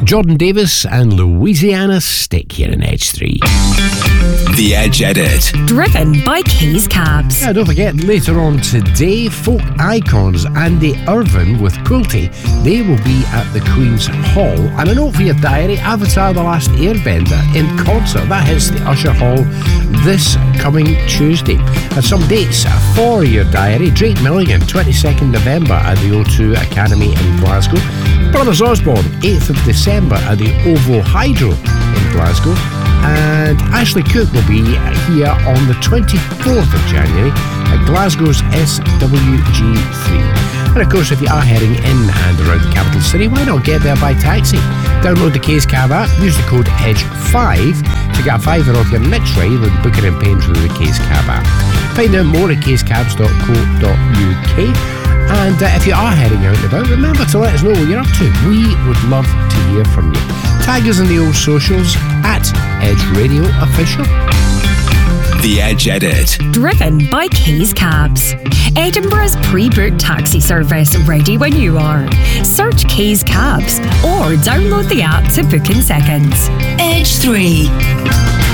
Jordan Davis and Louisiana Stick here in Edge 3. The Edge Edit. Driven by Keys Cabs. Yeah, don't forget, later on today, folk icons Andy Irvine with Quilty. They will be at the Queen's Hall. And a note for your diary, Avatar The Last Airbender in concert. That hits the Usher Hall this coming Tuesday. And some dates for your diary. Drake Milligan, 22nd November at the O2 Academy in Glasgow. Brothers Osborne, 8th of December at the OVO Hydro in Glasgow. And Ashley Cooke will be here on the 24th of January at Glasgow's SWG3. And of course, if you are heading in and around the capital city, why not get there by taxi? Download the Keys Cab app, use the code EDGE5 to get a £5 off your next ride when booking and paying through the Keys Cab app. Find out more at keyscabs.co.uk. And if you are heading out and about, remember to let us know what you're up to. We would love to hear from you. Tag us in the old socials at Edge Radio Official. The Edge Edit. Driven by Keys Cabs. Edinburgh's pre-booked taxi service, ready when you are. Search Keys Cabs or download the app to book in seconds. Edge 3.